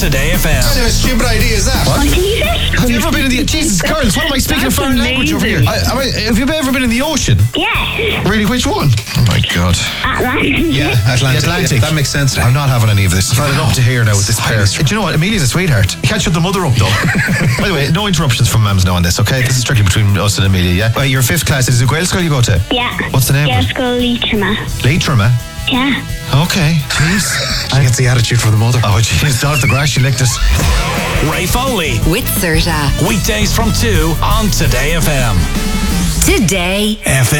Today FM. What kind of a stupid idea is that? What did you say? Have you ever been in the... Jesus, girls, what am I speaking a That's foreign language over here? amazing. Have you ever been in the ocean? Yes. Really, which one? Oh my God. Atlantic. Yeah, Atlantic. Atlantic. Yeah, that makes sense. I'm not having any of this. I've had it up to here now with this pair. Do you know what? Amelia's a sweetheart. You can't shut the mother up, though. By the way, no interruptions from Mams now on this, okay? This is strictly between us and Amelia, yeah? You're 5th class. Is it Gael school you go to? Yeah. What's the name of it? Gaelscoil Leitrim. Leitrim, eh? Yeah. Okay. Jeez. She gets the attitude from the mother. Oh, jeez. Down at the grass, she licked us. Ray Foley. With Serta. Weekdays from 2 on Today FM. Today FM.